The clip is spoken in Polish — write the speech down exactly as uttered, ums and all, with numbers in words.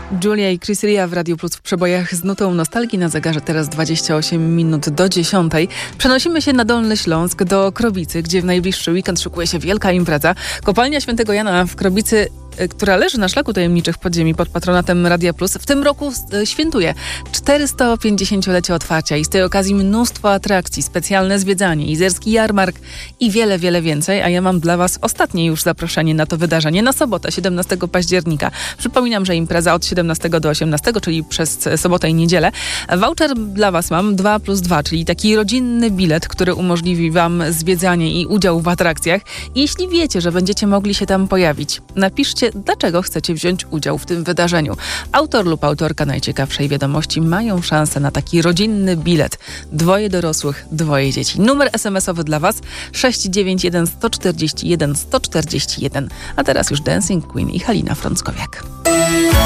Julia i Chris Ria w Radiu Plus w przebojach z nutą nostalgii. Na zegarze teraz dwadzieścia osiem minut do dziesiątej. Przenosimy się na Dolny Śląsk, do Krobicy, gdzie w najbliższy weekend szykuje się wielka impreza. Kopalnia Świętego Jana w Krobicy, która leży na szlaku tajemniczych podziemi pod patronatem Radia Plus, w tym roku świętuje czterystopięćdziesięciolecie otwarcia i z tej okazji mnóstwo atrakcji, specjalne zwiedzanie, izerski jarmark i wiele, wiele więcej. A ja mam dla Was ostatnie już zaproszenie na to wydarzenie na sobotę, siedemnastego października. Przypominam, że impreza od siedemnastego do osiemnastego, czyli przez sobotę i niedzielę. Voucher dla Was mam dwa plus dwa, czyli taki rodzinny bilet, który umożliwi Wam zwiedzanie i udział w atrakcjach. I jeśli wiecie, że będziecie mogli się tam pojawić, napiszcie, dlaczego chcecie wziąć udział w tym wydarzeniu. Autor lub autorka najciekawszej wiadomości mają szansę na taki rodzinny bilet. Dwoje dorosłych, dwoje dzieci. Numer es em esowy dla Was sześć dziewięć jeden sto czterdzieści jeden sto czterdzieści jeden. A teraz już Dancing Queen i Halina Frąckowiak.